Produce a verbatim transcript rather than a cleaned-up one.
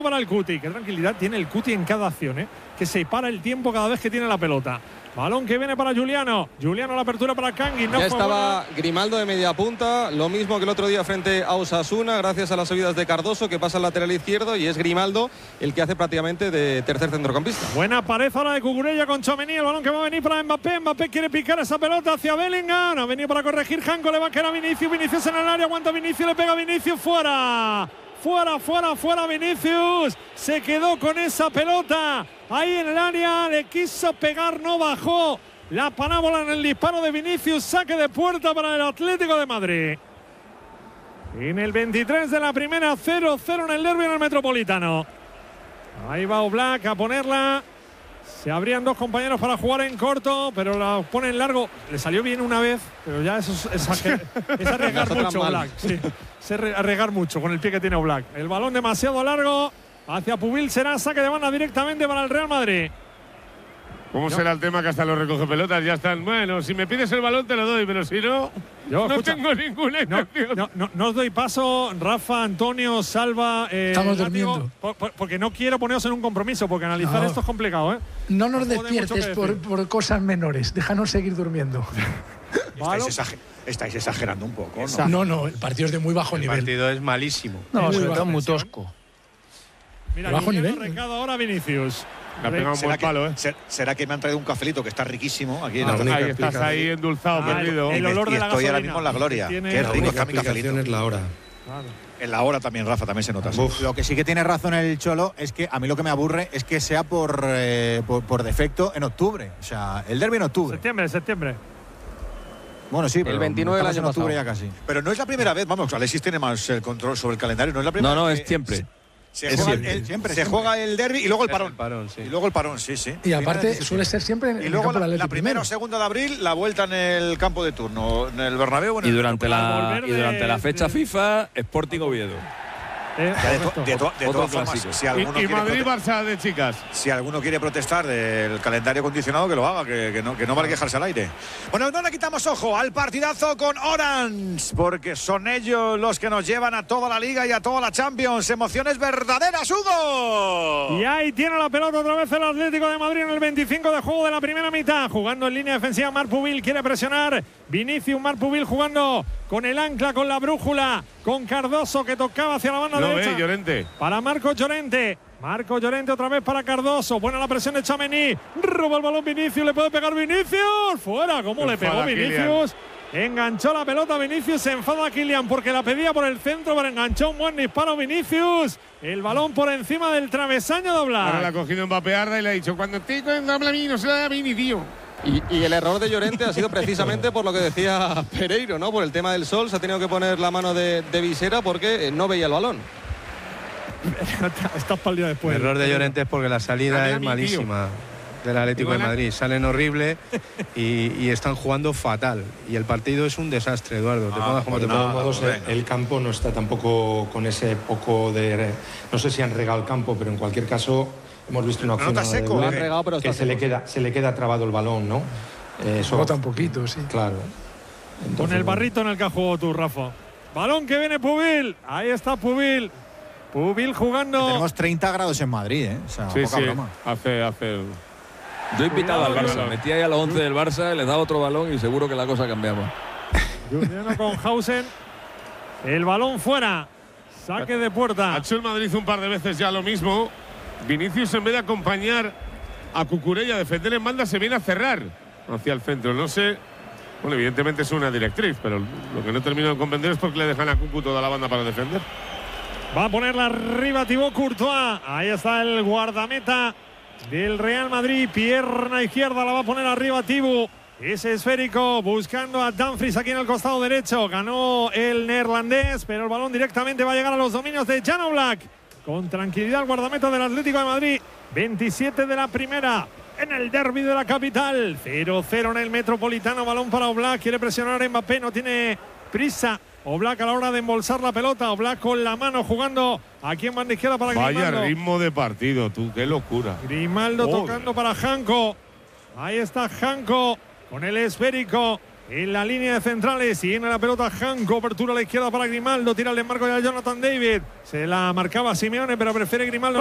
Para el Cuti, qué tranquilidad tiene el Cuti en cada acción, ¿eh? Que se para el tiempo cada vez que tiene la pelota. Balón que viene para Juliano. Juliano la apertura para Kangui. No ya estaba buena. Grimaldo de media punta, lo mismo que el otro día frente a Osasuna, gracias a las subidas de Cardoso, que pasa al lateral izquierdo, y es Grimaldo el que hace prácticamente de tercer centrocampista. Buena pared ahora de Cucurella con Tchouaméni. El balón que va a venir para Mbappé. Mbappé quiere picar esa pelota hacia Bellingham. Ha venido para corregir Janko. Le va a quedar a Vinicius. Vinicius en el área. Aguanta Vinicius. Le pega Vinicius. Fuera. Fuera, fuera, fuera Vinicius. Se quedó con esa pelota ahí en el área. Le quiso pegar, no bajó la parábola en el disparo de Vinicius. Saque de puerta para el Atlético de Madrid. En el veintitrés de la primera, cero cero en el derbi en el Metropolitano. Ahí va Oblak a ponerla. Se abrían dos compañeros para jugar en corto, pero la pone en largo. Le salió bien una vez, pero ya eso es, es, es arriesgar mucho Oblak. Sí, es arriesgar mucho con el pie que tiene Oblak. El balón demasiado largo hacia Pubil, será saque de banda directamente para el Real Madrid. ¿Cómo yo, será el tema que hasta los recoge pelotas ya están? Bueno, si me pides el balón te lo doy, pero si no, yo, no escucha, tengo ninguna intención. No, no, no, no os doy paso, Rafa, Antonio, Salva. Eh, Estamos Látigo, durmiendo. por, por, porque no quiero poneros en un compromiso, porque analizar no. esto es complicado, ¿eh? No nos despiertes por, por cosas menores, déjanos seguir durmiendo. Estáis, exager estáis exagerando un poco, ¿no? No, no, el partido es de muy bajo el nivel. El partido es malísimo. No, sobre todo muy tosco. Mira, bajo nivel. nivel. Recado ahora Vinicius. Le ha pegado un buen palo, ¿eh? ¿Será que me han traído un cafelito que está riquísimo aquí en ah, la Ahí estás ahí endulzado, ah, perdido. El olor y de la estoy gasolina. ahora mismo en la gloria. Qué rico está mi cafelito. Es la hora. Claro. En la hora también, Rafa, también se nota. Lo que sí que tiene razón el Cholo es que a mí lo que me aburre es que sea por, eh, por, por defecto en octubre. O sea, el derbi en octubre. Septiembre, septiembre. Bueno, sí, pero el veintinueve del año en octubre pasado. ya casi. Pero no es la primera vez, vamos, Alexis tiene más el control sobre el calendario. No es la primera No, no, vez es siempre. Se, Es juega, siempre, el, siempre, se siempre. juega el derbi y luego el parón. El parón, sí. Y luego el parón, sí, sí. Y aparte Final, suele ser siempre en Y el luego campo la, del la Atleti primera o primero. segunda de abril, la vuelta en el campo de turno, en el Bernabéu. En Y el durante, la, y durante la fecha de- FIFA, Sporting Oviedo. Eh, Ya de, to, correcto. de, to, de Otro todas formas, clásico. si Y, alguno, y quiere Madrid-Barça de chicas. si alguno quiere protestar del calendario condicionado, que lo haga, que, que, no, que no vale quejarse al aire. Bueno, no le quitamos ojo al partidazo con Orange, porque son ellos los que nos llevan a toda la Liga y a toda la Champions. Emociones verdaderas, Hugo. Y ahí tiene la pelota otra vez el Atlético de Madrid en el veinticinco de juego de la primera mitad. Jugando en línea defensiva, Marc Pubil quiere presionar. Vinicius, Marc Pubil jugando con el ancla, con la brújula, con Cardoso que tocaba hacia la banda Lo derecha. ve, Llorente. Para Marco Llorente. Marco Llorente otra vez para Cardoso. Buena la presión de Tchouaméni. Roba el balón Vinicius. Le puede pegar Vinicius. Fuera. ¿Cómo le pegó Enfada Vinicius? Enganchó la pelota Vinicius. Se enfada a Kylian porque la pedía por el centro, pero enganchó un buen disparo Vinicius. El balón por encima del travesaño de Ahora la ha Oblak. cogido Mbappé Arda y le ha dicho: cuando te habla a mí, no se la da a mí ni tío. Y, y el error de Llorente ha sido precisamente por lo que decía Pereiro, ¿no? Por el tema del sol, se ha tenido que poner la mano de, de visera porque no veía el balón. Estás para el día después. El error de Llorente es porque la salida Dale a es mi malísima del Atlético de Igual a- Madrid. Salen horrible y, y están jugando fatal. Y el partido es un desastre, Eduardo. Te Ah, pongas como pues te nada. pongas. De todos modos, el, el campo no está tampoco con ese poco de... No sé si han regado el campo, pero en cualquier caso hemos visto una ¿No opción está de seco? Guller Lo han regado, pero que está se le, seco. queda, se le queda trabado el balón, ¿no? Eh, eso, Bota un poquito, sí. claro. Con Entonces, el barrito en el que has jugado tú, Rafa. Balón que viene Pubil. Ahí está Pubil. Pubil jugando. Tenemos treinta grados en Madrid, ¿eh? O sea, Sí, poca sí. broma. Hace, hace. Yo he invitado al Cuidado, Barça. Metí ahí a los once del Barça, les daba otro balón y seguro que la cosa cambiaba. Juliano con Hausen. El balón fuera. Saque de Ha puerta. hecho el Madrid un par de veces ya lo mismo. Vinicius, en vez de acompañar a Cucurella a defender en banda, se viene a cerrar hacia el centro. No sé. Bueno, evidentemente es una directriz, pero lo que no termino de comprender es por qué le dejan a Cucu toda la banda para defender. Va a ponerla arriba Thibaut Courtois. Ahí está el guardameta del Real Madrid. Pierna izquierda la va a poner arriba Thibaut. Ese esférico buscando a Dumfries aquí en el costado derecho. Ganó el neerlandés, pero el balón directamente va a llegar a los dominios de Jan Oblak. Con tranquilidad el guardameta del Atlético de Madrid. veintisiete de la primera. En el derbi de la capital. cero cero en el Metropolitano. Balón para Oblak. Quiere presionar a Mbappé. No tiene prisa. Oblak a la hora de embolsar la pelota. Oblak con la mano jugando aquí en banda izquierda para Vaya Grimaldo. ritmo de partido, tú, qué locura. Grimaldo Joder. tocando para Janko. Ahí está Janko con el esférico. En la línea de centrales y viene la pelota Han, cobertura a la izquierda para Grimaldo, tira el desmarco ya Jonathan David. Se la marcaba Simeone, pero prefiere Grimaldo.